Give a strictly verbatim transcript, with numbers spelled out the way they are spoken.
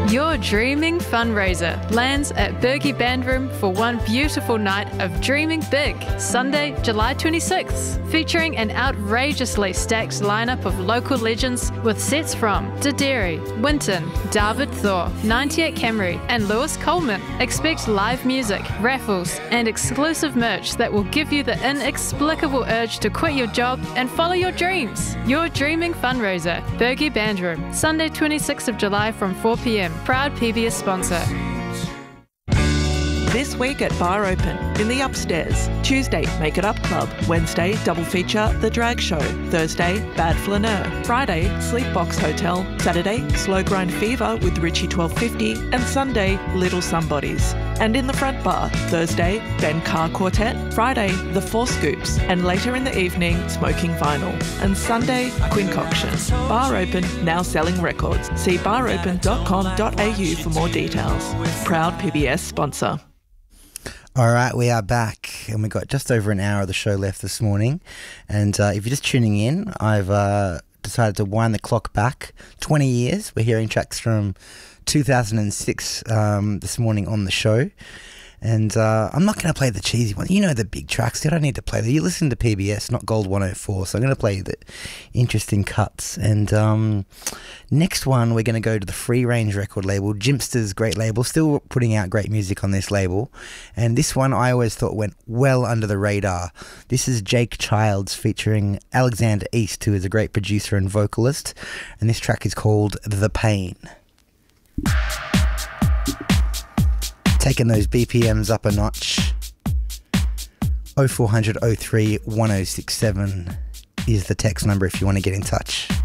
Your Dreaming fundraiser lands at Bergie Bandroom for one beautiful night of dreaming big, Sunday, July twenty-sixth, featuring an outrageously stacked lineup of local legends with sets from Dederi, Winton, David Thor, ninety-eight Camry and Lewis Coleman. Expect live music, raffles and exclusive merch that will give you the inexplicable urge to quit your job and follow your dreams. Your Dreaming fundraiser, Bergie Bandroom, Sunday twenty-sixth of July from four p m. Proud P B S sponsor. This week at Bar Open, in the upstairs. Tuesday, Make It Up Club. Wednesday, double feature, The Drag Show. Thursday, Bad Flaneur. Friday, Sleepbox Hotel. Saturday, Slow Grind Fever with Richie twelve fifty. And Sunday, Little Somebodies. And in the front bar, Thursday, Ben Carr Quartet. Friday, The Four Scoops. And later in the evening, Smoking Vinyl. And Sunday, Quincoction. Bar Open, now selling records. See bar open dot com dot a u for more details. Proud P B S sponsor. All right, we are back, and we've got just over an hour of the show left this morning. And uh, if you're just tuning in, I've uh, decided to wind the clock back twenty years. We're hearing tracks from two thousand six um, this morning on the show. And uh, I'm not going to play the cheesy ones. You know the big tracks. I don't need to play them. You listen to P B S, not Gold one oh four. So I'm going to play the interesting cuts. And um, next one, we're going to go to the Free Range record label. Jimpster's great label. Still putting out great music on this label. And this one I always thought went well under the radar. This is Jake Childs featuring Alexander East, who is a great producer and vocalist. And this track is called The Pain. Taking those B P Ms up a notch. oh four hundred oh three ten sixty-seven is the text number if you want to get in touch.